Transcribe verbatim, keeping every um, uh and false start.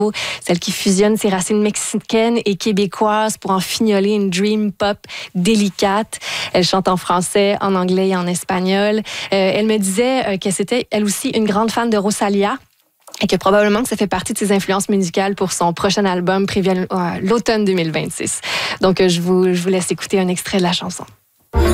celle qui fusionne ses racines mexicaines et québécoises pour en fignoler une dream pop délicate. Elle chante en français, en anglais et en espagnol. Euh, elle me disait euh, que c'était elle aussi une grande fan de Rosalia et que probablement que ça fait partie de ses influences musicales pour son prochain album prévu à l'automne deux mille vingt-six. Donc, euh, je vous, je vous laisse écouter un extrait de la chanson.